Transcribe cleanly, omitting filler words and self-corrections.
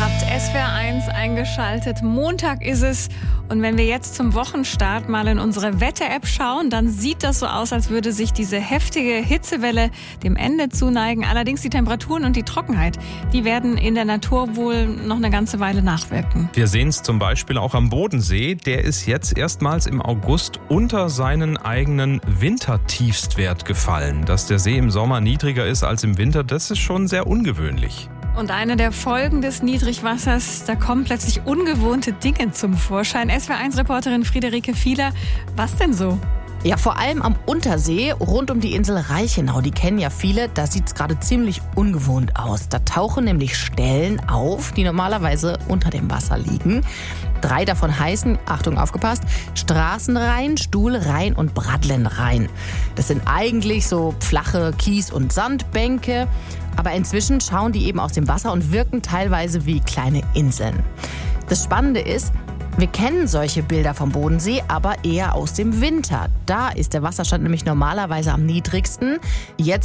habt SWR1 eingeschaltet. Montag ist es. Und wenn wir jetzt zum Wochenstart mal in unsere Wetter-App schauen, dann sieht das so aus, als würde sich diese heftige Hitzewelle dem Ende zuneigen. Allerdings die Temperaturen und die Trockenheit, die werden in der Natur wohl noch eine ganze Weile nachwirken. Wir sehen es zum Beispiel auch am Bodensee. Der ist jetzt erstmals im August unter seinen eigenen Wintertiefstwert gefallen. Dass der See im Sommer niedriger ist als im Winter, das ist schon sehr ungewöhnlich. Und eine der Folgen des Niedrigwassers, da kommen plötzlich ungewohnte Dinge zum Vorschein. SWR1-Reporterin Friederike Fieler, was denn so? Ja, vor allem am Untersee rund um die Insel Reichenau, die kennen ja viele, da sieht es gerade ziemlich ungewohnt aus. Da tauchen nämlich Stellen auf, die normalerweise unter dem Wasser liegen. 3 davon heißen, Achtung, aufgepasst, Straßenrhein, Stuhlrhein und Bradlenrhein. Das sind eigentlich so flache Kies- und Sandbänke, aber inzwischen schauen die eben aus dem Wasser und wirken teilweise wie kleine Inseln. Das Spannende ist, wir kennen solche Bilder vom Bodensee, aber eher aus dem Winter. Da ist der Wasserstand nämlich normalerweise am niedrigsten. Jetzt